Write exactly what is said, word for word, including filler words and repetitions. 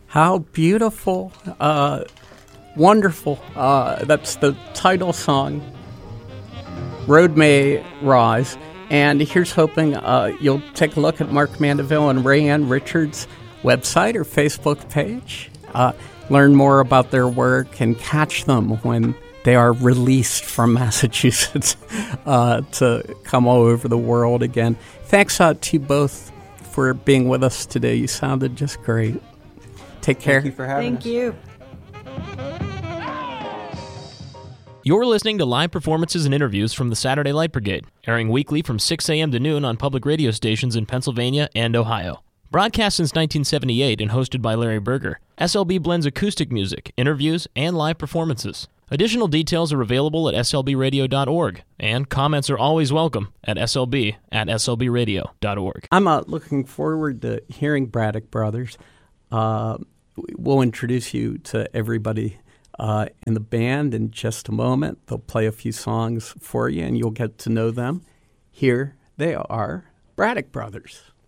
How beautiful, uh, wonderful. Uh, that's the title song, Road May Rise. And here's hoping uh, you'll take a look at Mark Mandeville and Rayanne Richards' website or Facebook page. Uh, learn more about their work and catch them when they are released from Massachusetts uh, to come all over the world again. Thanks uh, to you both for being with us today. You sounded just great. Take care. Thank you for having Thank us. you. You're listening to live performances and interviews from the Saturday Light Brigade, airing weekly from six a.m. to noon on public radio stations in Pennsylvania and Ohio. Broadcast since nineteen seventy-eight and hosted by Larry Berger, S L B blends acoustic music, interviews, and live performances. Additional details are available at S L B radio dot org, and comments are always welcome at S L B at S L B radio dot org. I'm uh, looking forward to hearing Braddock Brothers. Uh, we'll introduce you to everybody uh, in the band in just a moment. They'll play a few songs for you, and you'll get to know them. Here they are, Braddock Brothers.